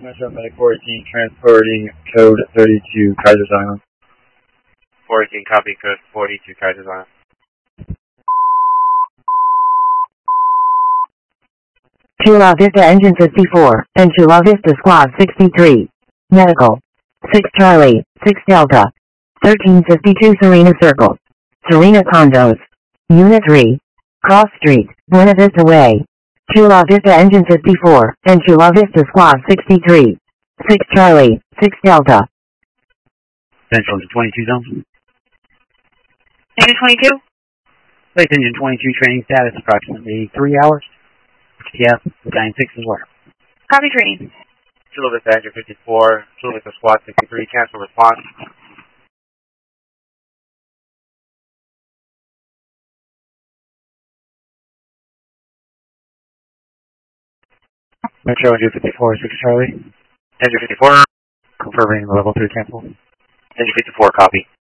Metro Medic 14, transporting code 32, Kaiser's Island. 14, copy code 42, Kaiser's Island. Chula Vista Engine 54, and Chula Vista Squad 63. Medical. 6 Charlie, 6 Delta. 1352 Serena Circle. Serena Condos. Unit 3. Cross Street, Buena Vista Way. Chula Vista Engine 54, and Chula Vista Squad 63. 6 Charlie, 6 Delta. Central Engine 22 zone. Engine 22? Place Engine 22 training status approximately 3 hours. TF 96 is where? Copy training. Chula Vista Engine 54, Chula Vista Squad 63, cancel response. Metro Engine 54, 6 Charlie. Engine 54, Confirming level 3 cancel. Engine 54, copy.